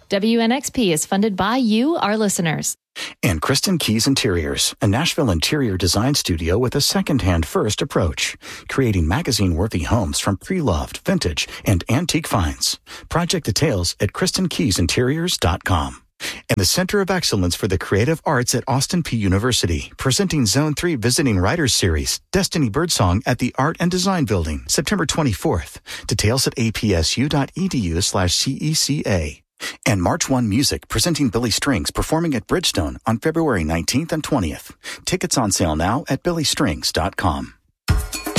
WNXP is funded by you, our listeners. And Kristen Keys Interiors, a Nashville interior design studio with a second-hand first approach, creating magazine-worthy homes from pre-loved, vintage, and antique finds. Project details at KristenKeysInteriors.com. And the Center of Excellence for the Creative Arts at Austin Peay University, presenting Zone 3 Visiting Writers Series, Destiny Birdsong at the Art and Design Building, September 24th. Details at apsu.edu/CECA. And March 1 Music, presenting Billy Strings, performing at Bridgestone on February 19th and 20th. Tickets on sale now at BillyStrings.com.